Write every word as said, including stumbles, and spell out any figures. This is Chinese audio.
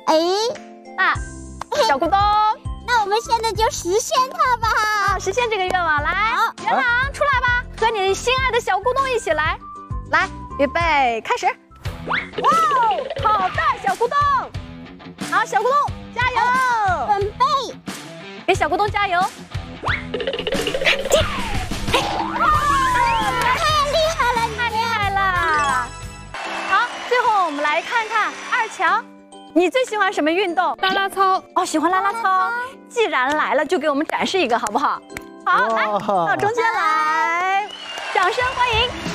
哎， 那小咕咚， 那我们现在就实现它吧。 好，实现这个愿望，来，元朗出来吧，和你心爱的小咕咚一起来，来，预备，开始。哇哦，好大小咕咚！好，小咕咚加油！ 准备， 给小咕咚加油！ 太厉害了， 太厉害了！好，最后我们来看看二强，你最喜欢什么运动？ 啦啦操。 哦，喜欢啦啦操。既然来了，就给我们展示一个好不好？好，来到中间来，掌声欢迎。